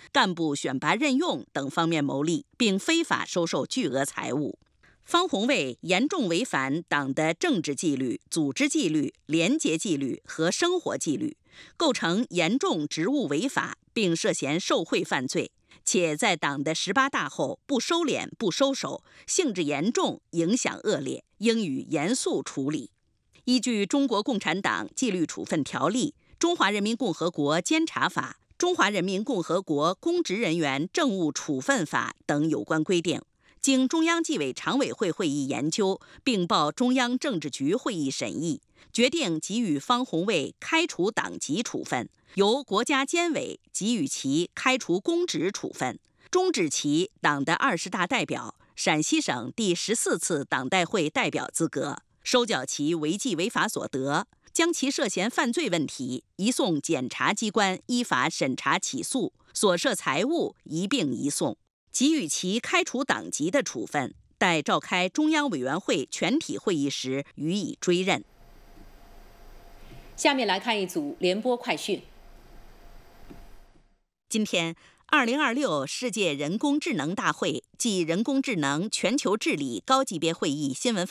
干部选拔任用等方面牟利，并非法收受巨额财物。方红卫严重违反党的政治纪律、组织纪律、廉洁纪律和生活纪律，构成严重职务违法，并涉嫌受贿犯罪，且在党的18大后不收敛、不收手，性质严重，影响恶劣，应予严肃处理。依据《中国共产党纪律处分条例》、《中华人民共和国监察法》、《中华人民共和国公职人员政务处分法》等有关规定，经中央纪委常委会会议研究，并报中央政治局会议审议，决定给予方红卫开除党籍处分，由国家监委给予其开除公职处分，终止其党的20大代表、陕西省第14次党代会代表资格，收缴其违纪违法所得，将其涉嫌犯罪问题移送检察机关依法审查起诉，所涉财物一并移送。给予其开除党籍的处分，待召开中央委员会全体会议时予以追认。 下面来看一组联播快讯。 今天，2026世界人工智能大会暨人工智能全球治理高级别会议新闻